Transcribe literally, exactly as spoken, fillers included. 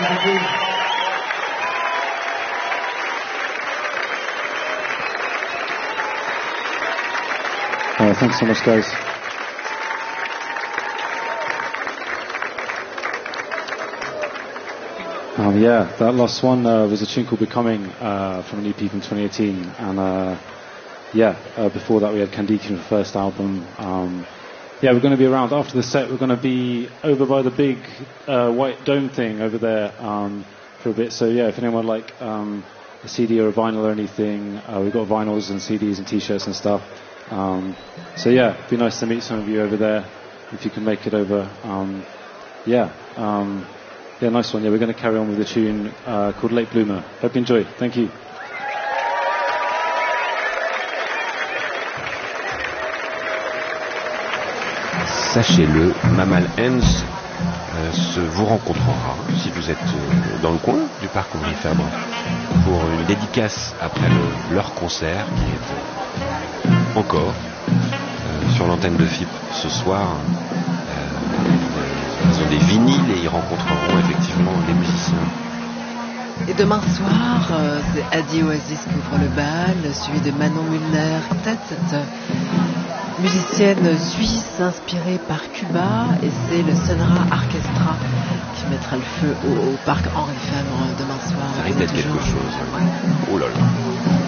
Uh, thanks so much, guys. Um, yeah, that last one uh, was a tune called Becoming uh, from an E P from twenty eighteen, and uh, yeah, uh, before that we had Kandiki from the first album. Um, yeah, we're going to be around after the set. We're going to be over by the big uh, white dome thing over there um, for a bit. So yeah, if anyone would like um, a C D or a vinyl or anything, uh, we've got vinyls and C Ds and T-shirts and stuff. Um, so yeah, it'd be nice to meet some of you over there if you can make it over. Um, yeah. Um, Yeah, nice one. Yeah, we're going to carry on with a tune uh, called Late Bloomer. Hope you enjoy. Thank you. Sachez-le, Mammal Hands euh, se vous rencontrera si vous êtes euh, dans le coin du parc Henri Fabre pour une dédicace après le, leur concert qui est euh, encore euh, sur l'antenne de F I P ce soir. Ils ont des vinyles et ils rencontreront effectivement les musiciens. Et demain soir, euh, c'est Adi Oasis qui ouvre le bal, suivi de Manon Mulner, peut-être cette euh, musicienne suisse inspirée par Cuba, et c'est le Sonra Orchestra qui mettra le feu au, au parc Henri Fabre demain soir. Ça risque d'être quelque chose. Ouais. Oh là là.